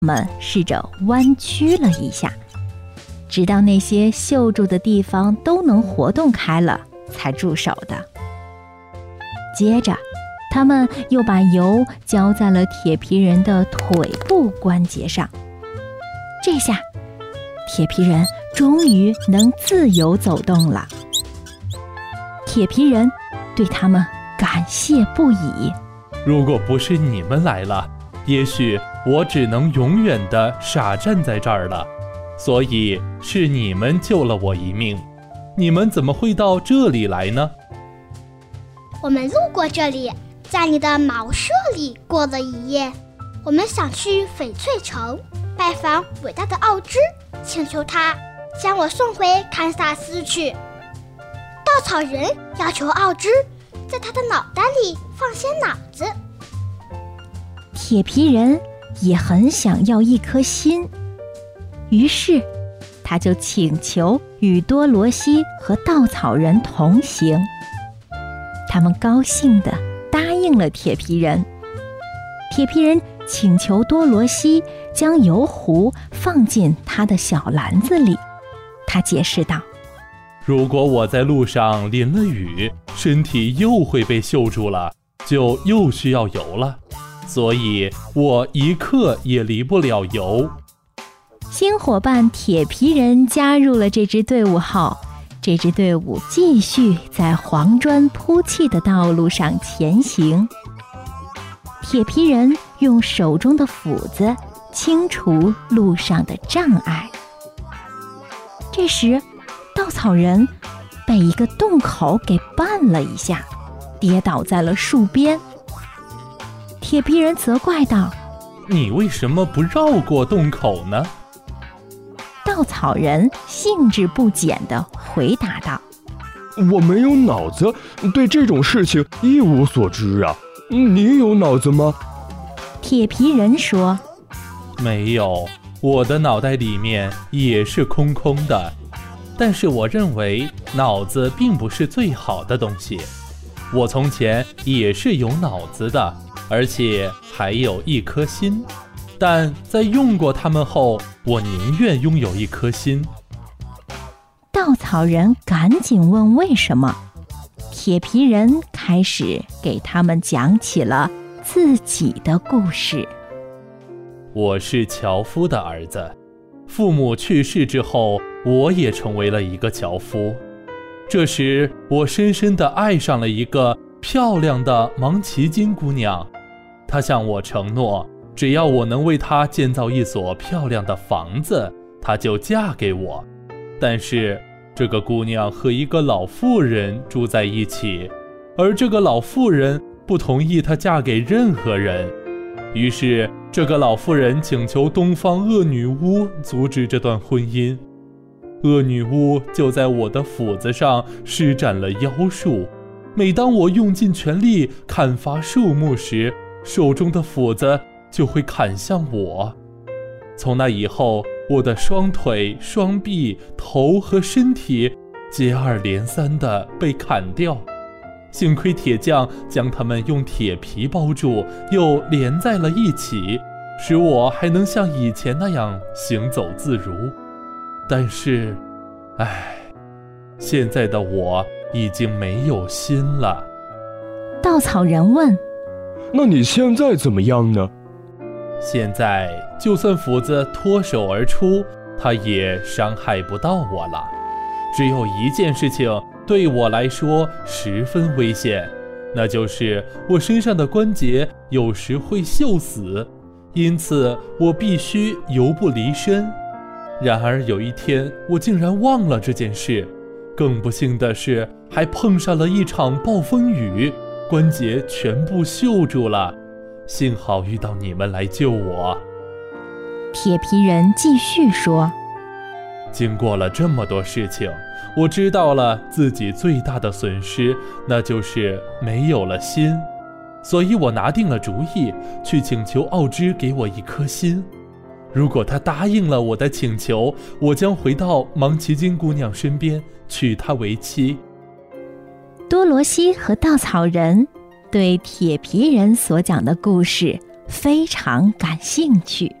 们试着弯曲了一下，直到那些锈住的地方都能活动开了，才住手的。接着，他们又把油浇在了铁皮人的腿部关节上。这下，铁皮人终于能自由走动了。铁皮人对他们感谢不已。 如果不是你们来了，也许我只能永远地傻站在这儿了。所以是你们救了我一命。你们怎么会到这里来呢？ 我们路过这里，在你的茅舍里过了一夜。我们想去翡翠城拜访伟大的奥芝，请求他将我送回堪萨斯去。稻草人要求奥芝在他的脑袋里放些脑子。 铁皮人也很想要一颗心，于是他就请求与多罗西和稻草人同行。他们高兴地答应了铁皮人。铁皮人请求多罗西将油壶放进他的小篮子里。他解释道： 如果我在路上淋了雨，身体又会被锈住了，就又需要油了，所以我一刻也离不了油。 新伙伴铁皮人加入了这支队伍后，这支队伍继续在黄砖铺砌的道路上前行。铁皮人用手中的斧子清除路上的障碍。这时，稻草人被一个洞口给绊了一下，跌倒在了树边。铁皮人责怪道： 你为什么不绕过洞口呢？ 稻草人兴致不减地回答道： 我没有脑子，对这种事情一无所知啊。你有脑子吗？ 铁皮人说： 没有，我的脑袋里面也是空空的。但是我认为脑子并不是最好的东西。我从前也是有脑子的，而且还有一颗心。但在用过它们后，我宁愿拥有一颗心。 稻草人赶紧问为什么。铁皮人开始给他们讲起了自己的故事。 我是樵夫的儿子，父母去世之后，我也成为了一个樵夫。这时，我深深地爱上了一个漂亮的芒奇金姑娘。她向我承诺，只要我能为她建造一所漂亮的房子，她就嫁给我。但是，这个姑娘和一个老妇人住在一起，而这个老妇人不同意她嫁给任何人。于是，这个老妇人请求东方恶女巫阻止这段婚姻。恶女巫就在我的斧子上施展了妖术。每当我用尽全力砍伐树木时，手中的斧子就会砍向我。从那以后，我的双腿、双臂、头和身体接二连三地被砍掉。幸亏铁匠将它们用铁皮包住，又连在了一起，使我还能像以前那样行走自如。但是，现在的我已经没有心了。 稻草人问： 那你现在怎么样呢？ 现在就算斧子脱手而出，它也伤害不到我了。只有一件事情对我来说十分危险，那就是我身上的关节有时会锈死，因此我必须油不离身。然而有一天，我竟然忘了这件事。更不幸的是，还碰上了一场暴风雨，关节全部锈住了。幸好遇到你们来救我。 铁皮人继续说： 经过了这么多事情，我知道了自己最大的损失，那就是没有了心。所以我拿定了主意，去请求奥芝给我一颗心。如果他答应了我的请求，我将回到芒奇金姑娘身边，娶她为妻。 多罗西和稻草人对铁皮人所讲的故事非常感兴趣。